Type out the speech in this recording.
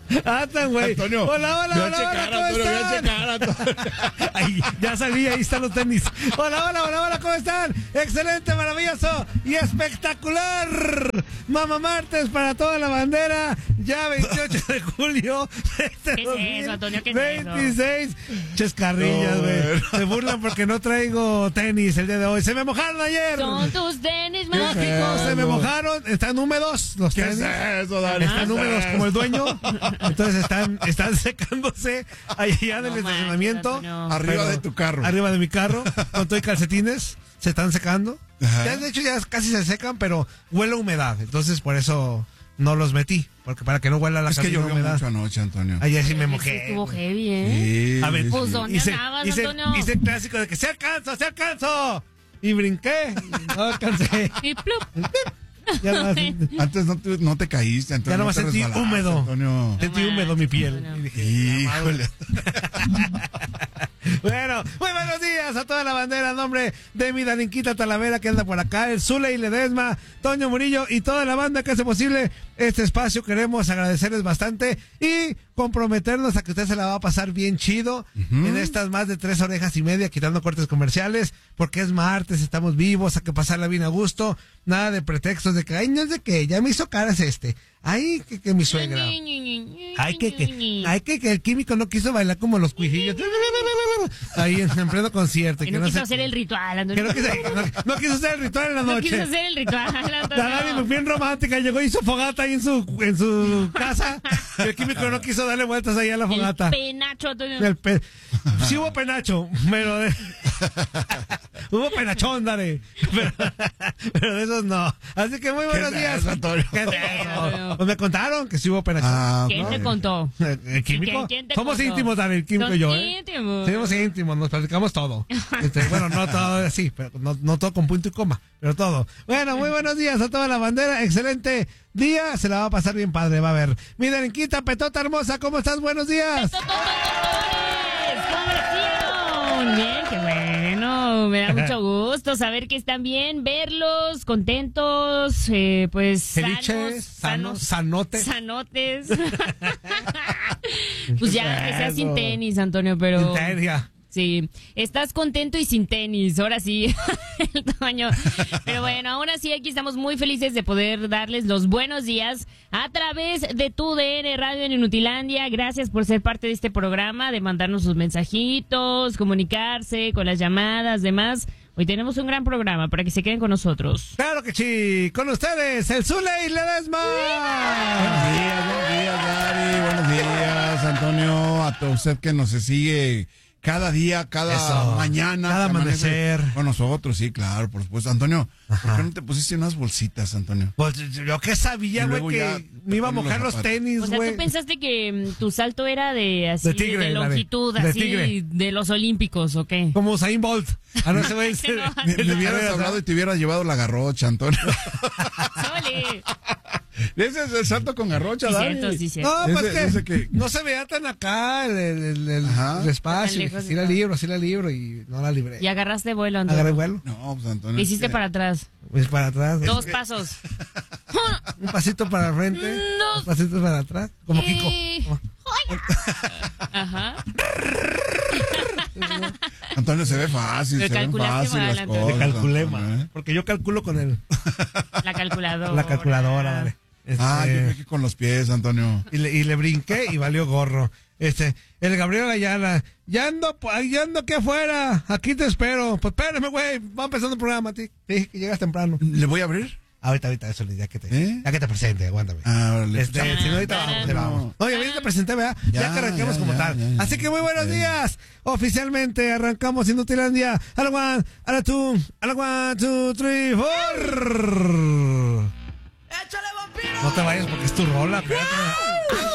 güey. Antonio. Hola, ¿cómo están? Ay, ya salí, ahí están los tenis. Hola, ¿cómo están? Excelente, maravilloso y espectacular. Mamá Martes para toda la bandera. Ya 28 de julio. ¿Qué es eso, Antonio? ¿Qué es eso? 26. Chescarrillas, güey. Se burlan porque no traigo tenis el día de hoy. Se me mojaron ayer. Son tus tenis mágicos. Se me mojaron. Están húmedos los tenis. ¿Qué es eso, Dani? Están húmedos como el dueño. Entonces están secándose allá del estacionamiento. Arriba de tu carro. Arriba de mi carro. Con todo y calcetines. Se están secando. Ajá. Ya, de hecho, ya casi se secan, pero huele a humedad. Entonces, por eso no los metí. Porque para que no huela la Es que cabina llovió humedad. mucho anoche, Antonio. Ayer sí me Sí, mojé. estuvo heavy, ¿eh? Sí, A ver, Pues, ¿dónde andabas, Antonio? hice el clásico de que se alcanzo. Y brinqué. No alcancé. Y plup. Ya nomás, Antes no te caíste, Antonio. ya nomás no te sentí resbalaste, húmedo. Antonio. Sentí húmedo mi piel. Y dije, Híjole. bueno, muy buenos días a toda la bandera. En nombre de mi Daninquita Talavera que anda por acá, el Zule y Ledesma, Toño Murillo y toda la banda que hace posible este espacio. Queremos agradecerles bastante y comprometernos a que usted se la va a pasar bien chido en estas más de 3 horas y media, quitando cortes comerciales, porque es martes, estamos vivos, hay que pasarla bien a gusto. Nada de pretextos de que, ay, no es de que ya me hizo caras ay, que mi suegra. Ay, que el químico no quiso bailar como los cuijillos. Ahí en pleno concierto. Y no quiso hacer el ritual, Antonio. No quiso hacer el ritual en la No noche. quiso hacer el ritual, La Antonio. Dani, bien romántica, llegó y hizo fogata ahí en su casa. Y el químico no quiso darle vueltas ahí a la fogata. El penacho, Antonio. Sí hubo penacho, pero hubo penachón, dale. Pero de esos no. Así que muy buenos días. Antonio? ¿Qué es eso? Pues me contaron que sí hubo penachón. ¿Quién te contó? ¿El químico? ¿Quién te Somos contó? íntimos, Dani, el químico y yo, íntimos. Somos íntimos, nos platicamos todo. Bueno, no todo así, pero no todo con punto y coma, pero todo. Bueno, muy buenos días a toda la bandera. Excelente día, se la va a pasar bien padre, va a ver. Mi Darinquita, Petota hermosa, ¿cómo estás? Buenos días. ¿Cómo amanecieron? Bien, qué bueno. Me da mucho gusto saber que están bien, verlos contentos, pues Felices, sanotes. sanotes. Pues ya que sea sin tenis, Antonio, pero sí, estás contento y sin tenis, ahora sí, el Toño. Pero bueno, aún así aquí estamos muy felices de poder darles los buenos días a través de tu DN Radio en Inutilandia. Gracias por ser parte de este programa, de mandarnos sus mensajitos, comunicarse con las llamadas, demás. Hoy tenemos un gran programa para que se queden con nosotros. Claro que sí, con ustedes, el Zule y Ledesma. Buenos días, Dari. Buenos días, Antonio. A todo usted que nos sigue cada día, cada mañana. Cada amanecer. Con nosotros, sí, claro, por supuesto. Antonio, ¿por qué no te pusiste unas bolsitas, Antonio? Pues yo que sabía, güey, que me iba a mojar los tenis, O sea, güey. tú pensaste que tu salto era de así, De tigre, de longitud, de así, tigre. de los olímpicos, ¿o qué? Como Usain Bolt. Ah, no, ese güey. Le hubieras hablado y te hubieras llevado la garrocha, Antonio. ¡Sole! Ese es el salto con garrocha, Sí, Dani. cierto, sí, cierto. No, pues Ese que- no se veía tan acá el espacio. Tan lejos, Sí la libro y no la libré. Y agarraste vuelo, Antonio. Agarré vuelo. No, pues Antonio. ¿Qué hiciste es que- para atrás? Pues para atrás. 2 pasos. Un pasito para el frente. No. 2 pasitos para atrás. Como Kiko. Ajá. Antonio, se ve fácil, Le se ven calculaste fácil mal, las Antonio. cosas. Le calculé, Antonio, man. Porque yo calculo con La calculadora. la calculadora, dale. Yo creo que con los pies, Antonio. Y le brinqué y valió gorro. El Gabriel Ayala, ya ando aquí afuera, aquí te espero. Pues espérame, güey, va empezando el programa, te dije que llegas temprano. ¿Le voy a abrir? Ahorita, eso, ya que te presente, aguántame. Órale. Si no, ahorita vamos. No, ya te presenté, ¿verdad? Ya que arrancamos como tal. Así que muy buenos días. Oficialmente arrancamos Inutilandia. A la 1, a la 2, a la 1, 2, 3, 4. ¡Échale, vampiro! No te vayas porque es tu rola, espérate.